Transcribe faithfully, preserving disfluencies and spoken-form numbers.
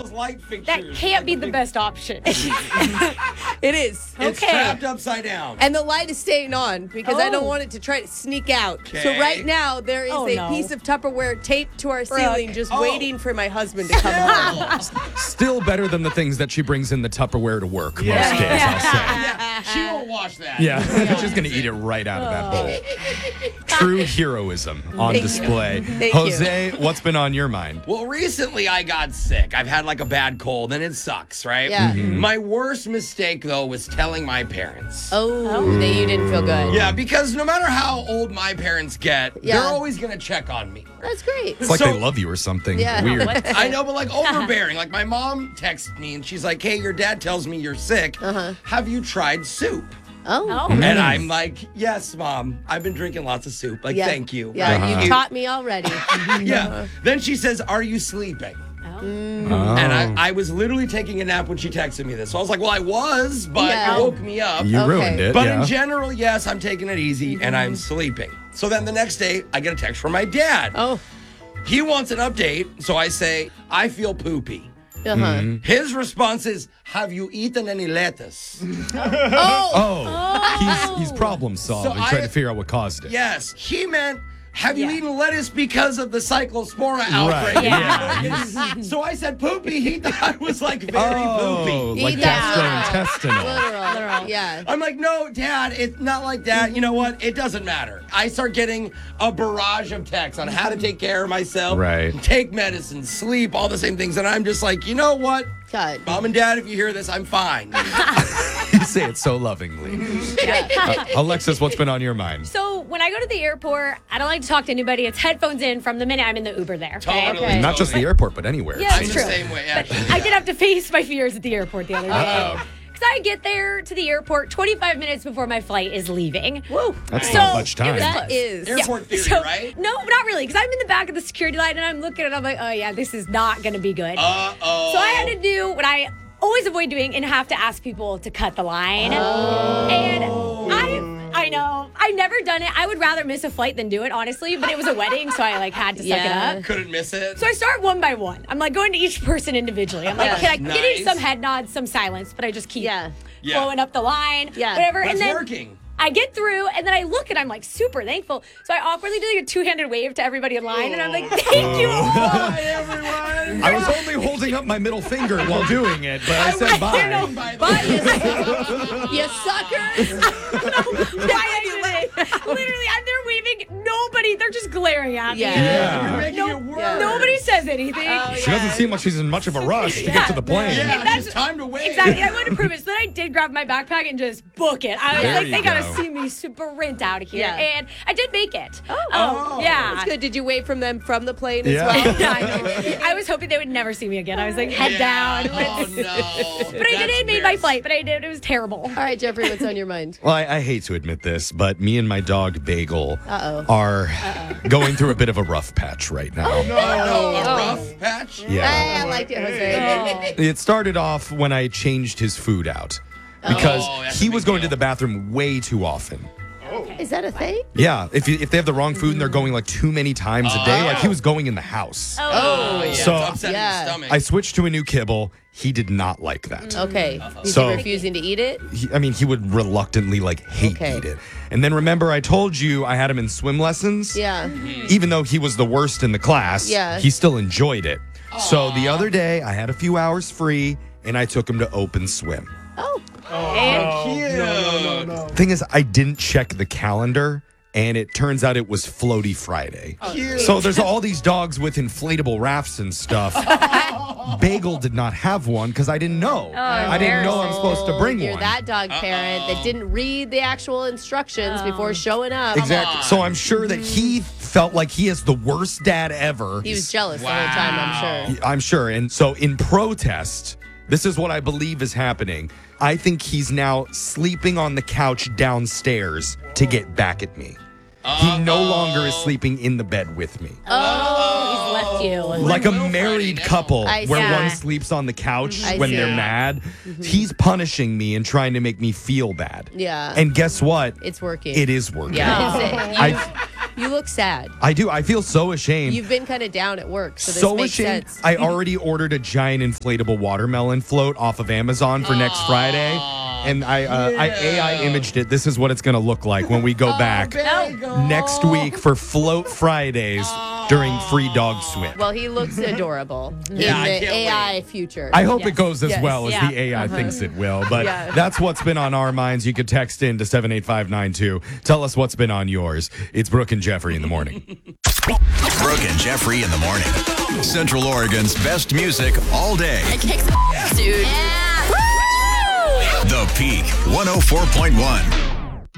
those light fixtures. That can't be the best option. It is. It's Okay. trapped upside down. And the light is staying on because I don't Oh. want it to try to sneak out. So Okay. right now there is Oh, a no. piece of Tupperware taped to our ceiling, just Oh. waiting for my husband to come home. Still better than the things that she brings in the Tupperware to work most Yeah. days, I'll say. Yeah, she won't wash that. Yeah, she's going to eat it right out of that bowl. True heroism on Thank you. display. Thank Jose, what's been on your mind? Well, recently I got sick. I've had like a bad cold, and it sucks, right? Yeah. Mm-hmm. My worst mistake, though, was telling my parents. Oh, that you didn't feel good. Yeah, because no matter how old my parents get, Yeah. they're always going to check on me. That's great. It's like So- they love you or something. Yeah. Weird. I know, but like overbearing. Like my mom texted me and she's like, hey, your dad tells me you're sick. Uh-huh. Have you tried soup? Oh. Oh. And I'm like, yes, mom. I've been drinking lots of soup. Like, Yeah. thank you. Yeah, Uh-huh. you taught me already. Yeah. Then she says, are you sleeping? Oh. And I, I was literally taking a nap when she texted me this. So I was like, well, I was, but Yeah. it woke me up. You Okay. ruined it. But yeah. in general, yes, I'm taking it easy and I'm sleeping. So then the next day, I get a text from my dad. Oh. He wants an update. So I say, I feel poopy. Uh-huh. Mm-hmm. His response is, have you eaten any lettuce? Oh. Oh, he's he's problem solving, So I- trying to figure out what caused it. Yes. He meant, have you Yeah. eaten lettuce because of the cyclospora outbreak? Right. Yeah. Yeah. So I said poopy. He thought it was like very Oh, poopy. like Yeah. gastrointestinal. Literal. Literal. Yeah. I'm like, no, Dad, it's not like that. You know what? It doesn't matter. I start getting a barrage of texts on how to take care of myself, Right. take medicine, sleep, all the same things. And I'm just like, you know what? God. Mom and Dad, if you hear this, I'm fine. You say it so lovingly. Uh, Alexis, what's been on your mind? So when I go to the airport, I don't like to talk to anybody. It's headphones in from the minute I'm in the Uber there. Okay? Totally. Okay. Not just the airport, but anywhere. Yeah, I'm it's the true. same way, But actually. I did have to face my fears at the airport the other day. Uh-oh. Because I get there to the airport twenty-five minutes before my flight is leaving. Whoa. That's So, not much it was time. That close. is. Airport theory, So- right? No, not really. Because I'm in the back of the security line and I'm looking and I'm like, oh yeah, this is not going to be good. Uh-oh. So I had to do what I always avoid doing and have to ask people to cut the line. And I I know. I've never done it. I would rather miss a flight than do it, honestly, but it was a wedding, so I like had to suck Yeah. it up. Couldn't miss it. So I start one by one. I'm like going to each person individually. I'm like, Yeah. can I get in Nice. some head nods, some silence, but I just keep Yeah. Yeah. flowing up the line, Yeah. whatever. But and it's then working. I get through, and then I look, and I'm like super thankful. So I awkwardly do like a two-handed wave to everybody in line, and I'm like, thank you all. Hi, everyone. I was only holding up my middle finger while doing it, but I said bye. I know. By the Bye, way. you, you suckers. Why I did it. Literally, I'm there waving. Nobody, they're just glaring at me. Yeah. Yeah. You're making No- it worse. yeah. Nobody says anything. Oh, She doesn't seem like she's in much of a rush to get to the plane. Yeah, And that's- it's time to wait. Exactly. I wanted to prove it. So then I did grab my backpack and just book it. I was There like, you they gotta go. see me sprint out of here. Yeah. And I did make it. Oh, Oh. yeah. That's good. Did you wait from them from the plane as Yeah. well? Yeah, I, know. I was hoping they would never see me again. I was like, head Yeah. down. Oh, no. But I did it, made my flight, but I did. It was terrible. All right, Jeffrey, what's on your mind? Well, I, I hate to admit this, but me and my dog Bagel Uh-oh. are going through a bit of a rough patch right now. Oh, no, a Oh. rough patch? Yeah. Hey, I liked it, Jose. Oh. It started off when I changed his food out because Oh, that's a he big was going deal. to the bathroom way too often. Is that a thing? Yeah, if you, if they have the wrong food and they're going like too many times a day, like he was going in the house. Oh, yeah. So- it's upsetting Yeah. the stomach. I switched to a new kibble. He did not like that. Okay. Is So- he refusing to eat it? He, I mean, he would reluctantly like hate Okay. eat it. And then remember, I told you I had him in swim lessons. Yeah. Even though he was the worst in the class, Yeah. he still enjoyed it. So the other day, I had a few hours free, and I took him to open swim. Oh. Cute. Thing is, I didn't check the calendar, and it turns out it was Floaty Friday. Cute. So there's all these dogs with inflatable rafts and stuff. Bagel did not have one because I didn't know. I didn't know I'm supposed to bring You're one. that dog parent that didn't read the actual instructions before showing up. Exactly. So I'm sure that he felt like he is the worst dad ever. He was jealous the whole time, I'm sure. I'm sure. And so in protest, this is what I believe is happening. I think he's now sleeping on the couch downstairs to get back at me. He no longer is sleeping in the bed with me. He's left you. Like a Will married Friday now. couple I where see. one sleeps on the couch I when see. they're mad. He's punishing me and trying to make me feel bad. Yeah. And guess what? It's working. It is working. Yeah. It's, it, I You look sad. I do. I feel so ashamed. You've been kind of down at work, so this so makes ashamed. sense. I already ordered a giant inflatable watermelon float off of Amazon for next Friday. And I, uh, I A I imaged it. This is what it's going to look like when we go back next week for Float Fridays during Free Dog Swim. Well, he looks adorable Yeah, I in the can't A I future. I hope it goes as Yes. well as Yeah. the A I thinks it will. But Yeah. that's what's been on our minds. You could text in to seven eight five nine two. Tell us what's been on yours. It's Brooke and Jeffrey in the morning. Brooke and Jeffrey in the morning. Central Oregon's best music all day. It kicks ass, dude. Yeah. Woo! The Peak one oh four point one.